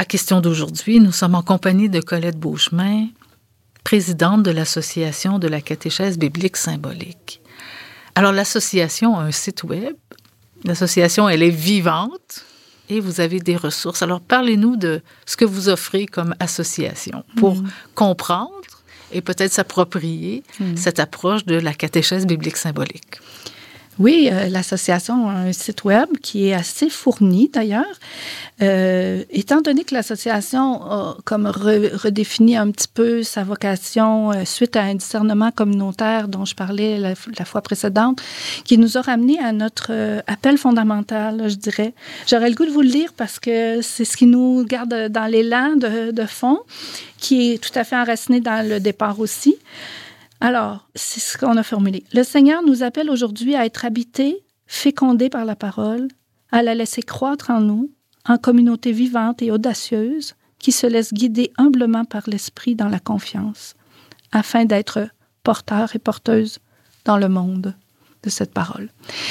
à Question d'aujourd'hui, nous sommes en compagnie de Colette Beauchemin, présidente de l'Association de la catéchèse biblique symbolique. Alors, l'association a un site web. L'association, elle est vivante et vous avez des ressources. Alors, parlez-nous de ce que vous offrez comme association pour comprendre et peut-être s'approprier cette approche de la catéchèse biblique symbolique. Oui, l'association a un site web qui est assez fourni d'ailleurs. Étant donné que l'association a comme redéfini un petit peu sa vocation suite à un discernement communautaire dont je parlais la fois précédente, qui nous a ramené à notre appel fondamental, là, je dirais. J'aurais le goût de vous le lire parce que c'est ce qui nous garde dans l'élan de fond, qui est tout à fait enraciné dans le départ aussi. Alors, c'est ce qu'on a formulé. Le Seigneur nous appelle aujourd'hui à être habités, fécondés par la parole, à la laisser croître en nous, en communauté vivante et audacieuse, qui se laisse guider humblement par l'Esprit dans la confiance, afin d'être porteurs et porteuses dans le monde de cette parole.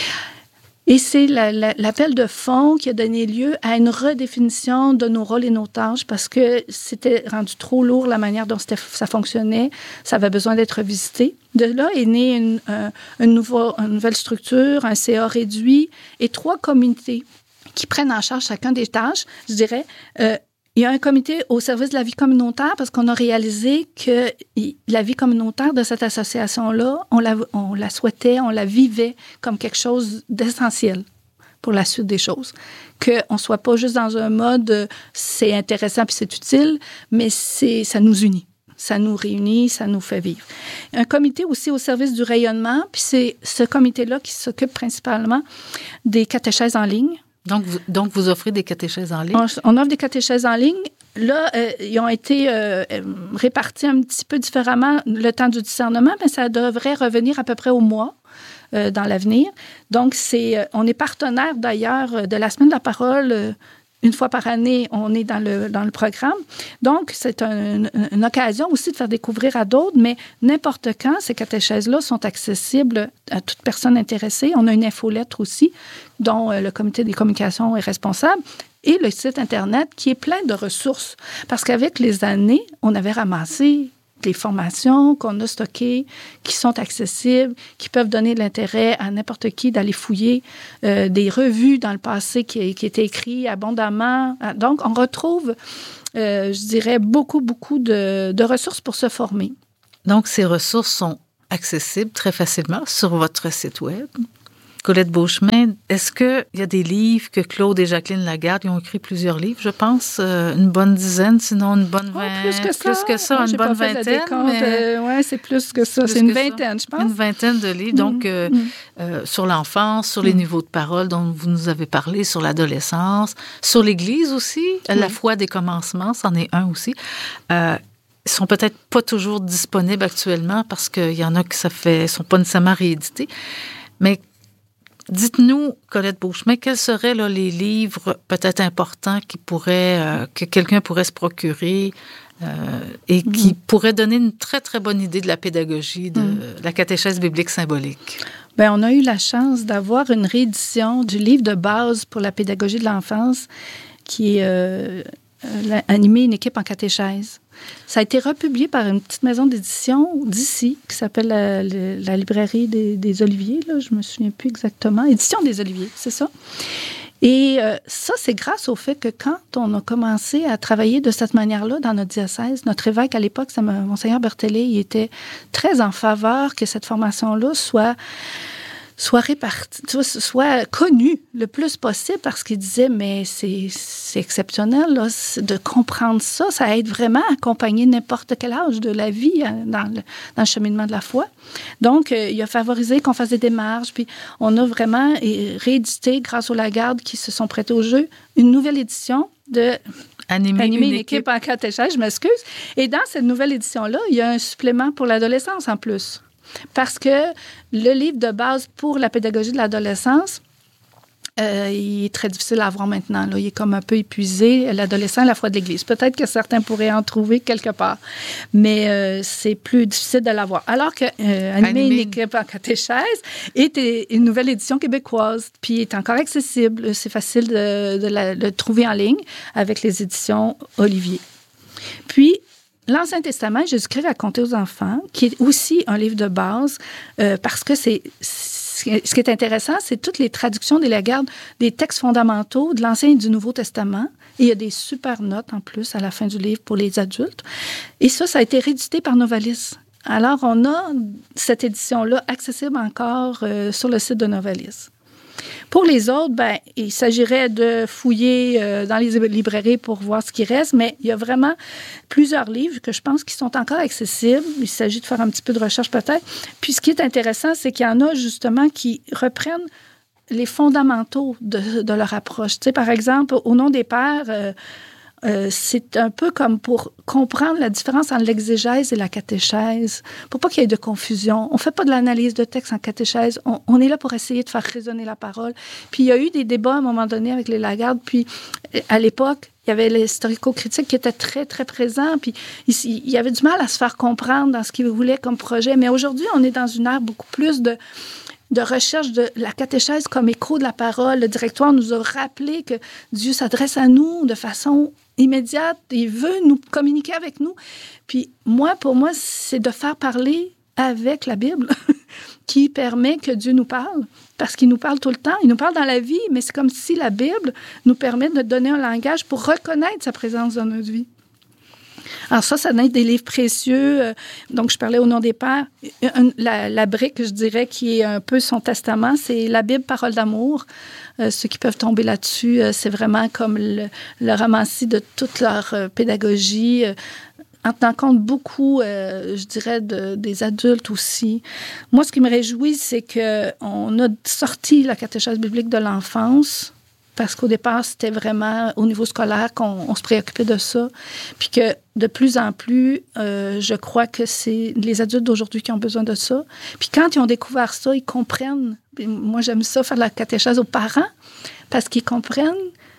Et c'est l'appel de fond qui a donné lieu à une redéfinition de nos rôles et nos tâches parce que c'était rendu trop lourd la manière dont ça fonctionnait. Ça avait besoin d'être visité. De là est née une nouvelle structure, un CA réduit et 3 comités qui prennent en charge chacun des tâches. Je dirais, il y a un comité au service de la vie communautaire parce qu'on a réalisé que la vie communautaire de cette association-là, on la souhaitait, on la vivait comme quelque chose d'essentiel pour la suite des choses. Qu'on ne soit pas juste dans un mode c'est intéressant puis c'est utile, mais ça nous unit. Ça nous réunit, ça nous fait vivre. Un comité aussi au service du rayonnement, puis c'est ce comité-là qui s'occupe principalement des catéchèses en ligne. Donc, vous offrez des catéchèses en ligne? On offre des catéchèses en ligne. Là, ils ont été répartis un petit peu différemment le temps du discernement, mais ça devrait revenir à peu près au mois dans l'avenir. Donc, on est partenaire d'ailleurs de la Semaine de la parole. Une fois par année, on est dans le programme. Donc, c'est une occasion aussi de faire découvrir à d'autres, mais n'importe quand, ces catéchèses-là sont accessibles à toute personne intéressée. On a une infolettre aussi, dont le comité des communications est responsable, et le site Internet qui est plein de ressources. Parce qu'avec les années, on avait ramassé les formations qu'on a stockées, qui sont accessibles, qui peuvent donner de l'intérêt à n'importe qui d'aller fouiller des revues dans le passé qui étaient écrites abondamment. Donc, on retrouve, je dirais, beaucoup de ressources pour se former. Donc, ces ressources sont accessibles très facilement sur votre site web. Colette Beauchemin, est-ce qu'il y a des livres que Claude et Jacqueline Lagarde ont écrit plusieurs livres, je pense, une bonne dizaine, sinon une bonne vingtaine. Plus que ça, une bonne vingtaine. Oui, c'est plus que ça. C'est une vingtaine, je pense. Une vingtaine de livres, donc sur l'enfance, sur les niveaux de parole dont vous nous avez parlé, sur l'adolescence, sur l'Église aussi, la foi des commencements, c'en est un aussi. Ils sont peut-être pas toujours disponibles actuellement parce qu'il y en a qui sont pas nécessairement réédités, mais dites-nous, Colette Beauchemin, quels seraient là, les livres peut-être importants que quelqu'un pourrait se procurer et qui pourraient donner une très, très bonne idée de la pédagogie de la catéchèse biblique symbolique? Bien, on a eu la chance d'avoir une réédition du livre de base pour la pédagogie de l'enfance qui est animé une équipe en catéchèse. Ça a été republié par une petite maison d'édition d'ici, qui s'appelle la librairie des Oliviers, là, je ne me souviens plus exactement. Édition des Oliviers, c'est ça. Et ça, c'est grâce au fait que quand on a commencé à travailler de cette manière-là dans notre diocèse, notre évêque à l'époque, c'est Monseigneur Berthellet, il était très en faveur que cette formation-là soit répartie, soit connue le plus possible parce qu'il disait, mais c'est exceptionnel là, de comprendre ça. Ça aide vraiment à accompagner n'importe quel âge de la vie dans le cheminement de la foi. Donc, il a favorisé qu'on fasse des démarches. Puis, on a vraiment réédité, grâce aux Lagarde qui se sont prêtés au jeu, une nouvelle édition de Animer une équipe en catéchèse, je m'excuse. Et dans cette nouvelle édition-là, il y a un supplément pour l'adolescence en plus. Parce que le livre de base pour la pédagogie de l'adolescence il est très difficile à avoir maintenant. Là. Il est comme un peu épuisé, l'adolescent, la foi de l'Église. Peut-être que certains pourraient en trouver quelque part, mais c'est plus difficile de l'avoir. Alors que Animer une équipe en catéchèse est une nouvelle édition québécoise, puis est encore accessible. C'est facile de le trouver en ligne avec les éditions Olivier. Puis, l'Ancien Testament, Jésus-Christ raconté aux enfants, qui est aussi un livre de base, parce que ce qui est intéressant, c'est toutes les traductions des lagardes des textes fondamentaux de l'Ancien et du Nouveau Testament. Et il y a des super notes en plus à la fin du livre pour les adultes. Et ça a été réédité par Novalis. Alors, on a cette édition-là accessible encore sur le site de Novalis. Pour les autres, il s'agirait de fouiller dans les librairies pour voir ce qui reste, mais il y a vraiment plusieurs livres que je pense qui sont encore accessibles. Il s'agit de faire un petit peu de recherche peut-être. Puis ce qui est intéressant, c'est qu'il y en a justement qui reprennent les fondamentaux de leur approche. Tu sais, par exemple, Au nom des pères, c'est un peu comme pour comprendre la différence entre l'exégèse et la catéchèse, pour pas qu'il y ait de confusion. On fait pas de l'analyse de texte en catéchèse. On est là pour essayer de faire résonner la parole. Puis il y a eu des débats à un moment donné avec les Lagarde. Puis à l'époque, il y avait l'historico-critique qui était très, très présent. Puis il y avait du mal à se faire comprendre dans ce qu'ils voulaient comme projet. Mais aujourd'hui, on est dans une ère beaucoup plus de recherche de la catéchèse comme écho de la parole. Le directoire nous a rappelé que Dieu s'adresse à nous de façon immédiate. Il veut nous communiquer avec nous. Puis pour moi, c'est de faire parler avec la Bible qui permet que Dieu nous parle. Parce qu'il nous parle tout le temps. Il nous parle dans la vie, mais c'est comme si la Bible nous permet de donner un langage pour reconnaître sa présence dans notre vie. Alors ça donne des livres précieux. Donc, je parlais Au nom des pères. La brique, je dirais, qui est un peu son testament, c'est la Bible, Parole d'amour. Ceux qui peuvent tomber là-dessus, c'est vraiment comme le ramassis de toute leur pédagogie, en tenant compte beaucoup, je dirais, des adultes aussi. Moi, ce qui me réjouit, c'est qu'on a sorti la catéchèse biblique de l'enfance, parce qu'au départ, c'était vraiment au niveau scolaire qu'on se préoccupait de ça. Puis que de plus en plus, je crois que c'est les adultes d'aujourd'hui qui ont besoin de ça. Puis quand ils ont découvert ça, ils comprennent. Moi, j'aime ça, faire de la catéchèse aux parents, parce qu'ils comprennent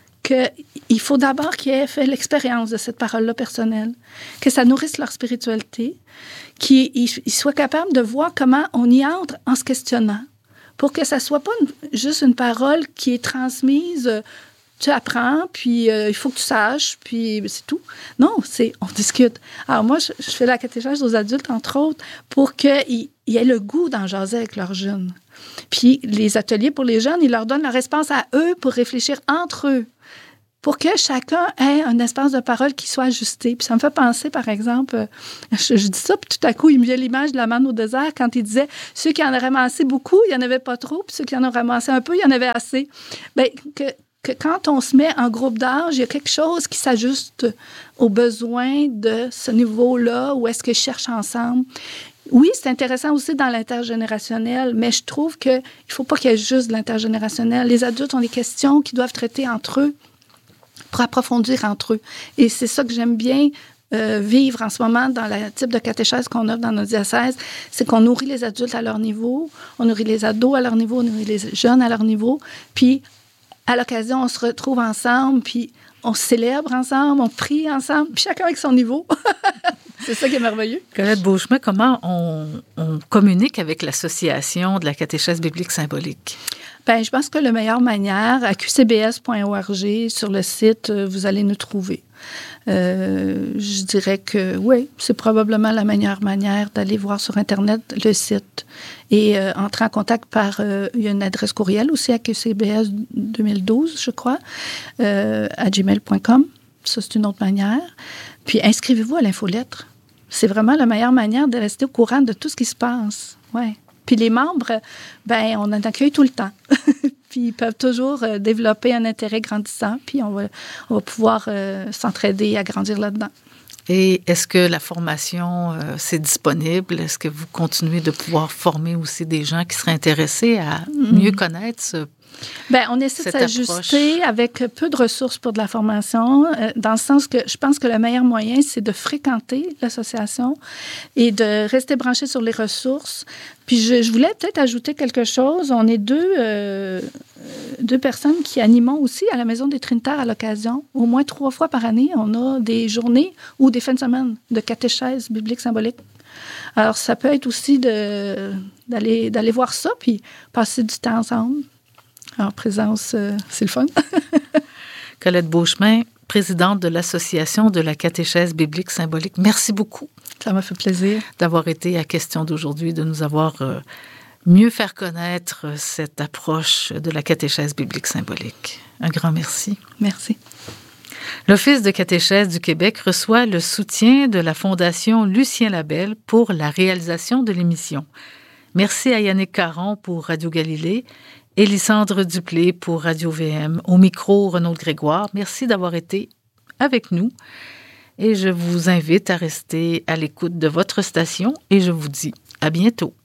qu'il faut d'abord qu'ils aient fait l'expérience de cette parole-là personnelle, que ça nourrisse leur spiritualité, qu'ils soient capables de voir comment on y entre en se questionnant, pour que ça ne soit pas juste une parole qui est transmise, tu apprends, puis il faut que tu saches, puis c'est tout. Non, on discute. Alors moi, je fais la catéchèse aux adultes, entre autres, pour qu'ils aient le goût d'en jaser avec leurs jeunes. Puis les ateliers pour les jeunes, ils leur donnent leur espace à eux pour réfléchir entre eux, pour que chacun ait un espace de parole qui soit ajusté. Puis ça me fait penser, par exemple, je dis ça, puis tout à coup, il me vient l'image de la manne au désert quand il disait « Ceux qui en ont ramassé beaucoup, il n'y en avait pas trop, puis ceux qui en ont ramassé un peu, il y en avait assez. » Bien, que quand on se met en groupe d'âge, il y a quelque chose qui s'ajuste aux besoins de ce niveau-là, où est-ce que je cherche ensemble. Oui, c'est intéressant aussi dans l'intergénérationnel, mais je trouve qu'il ne faut pas qu'il y ait juste de l'intergénérationnel. Les adultes ont des questions qu'ils doivent traiter entre eux, pour approfondir entre eux. Et c'est ça que j'aime bien vivre en ce moment dans le type de catéchèse qu'on offre dans nos diocèses, c'est qu'on nourrit les adultes à leur niveau, on nourrit les ados à leur niveau, on nourrit les jeunes à leur niveau, puis à l'occasion, on se retrouve ensemble, puis on célèbre ensemble, on prie ensemble, puis chacun avec son niveau. C'est ça qui est merveilleux. Colette Beauchemin, comment on communique avec l'association de la catéchèse biblique symbolique? Bien, je pense que la meilleure manière, à qcbs.org, sur le site, vous allez nous trouver. Je dirais que oui, c'est probablement la meilleure manière d'aller voir sur Internet le site et entrer en contact il y a une adresse courriel aussi à qcbs 2012, je crois, à gmail.com. Ça, c'est une autre manière. Puis, inscrivez-vous à l'infolettre. C'est vraiment la meilleure manière de rester au courant de tout ce qui se passe. Ouais. Puis les membres, ben on en accueille tout le temps. Puis ils peuvent toujours développer un intérêt grandissant, puis on va pouvoir s'entraider et agrandir là-dedans. Et est-ce que la formation, c'est disponible? Est-ce que vous continuez de pouvoir former aussi des gens qui seraient intéressés à mieux connaître Bien, on essaie de s'ajuster avec peu de ressources pour de la formation, dans le sens que je pense que le meilleur moyen, c'est de fréquenter l'association et de rester branché sur les ressources. Puis je voulais peut-être ajouter quelque chose. On est deux personnes qui animons aussi à la Maison des Trinitaires à l'occasion. Au moins 3 fois par année, on a des journées ou des fins de semaine de catéchèse biblique symbolique. Alors, ça peut être aussi d'aller voir ça puis passer du temps ensemble. En présence, c'est le fun. Colette Beauchemin, présidente de l'Association de la catéchèse biblique symbolique, merci beaucoup. Ça m'a fait plaisir. D'avoir été à Question d'aujourd'hui, de nous avoir mieux faire connaître cette approche de la catéchèse biblique symbolique. Un grand merci. Merci. L'Office de catéchèse du Québec reçoit le soutien de la Fondation Lucien Labelle pour la réalisation de l'émission. Merci à Yannick Caron pour Radio Galilée, Élysandre Duplé pour Radio-VM, au micro Renaud Grégoire. Merci d'avoir été avec nous et je vous invite à rester à l'écoute de votre station et je vous dis à bientôt.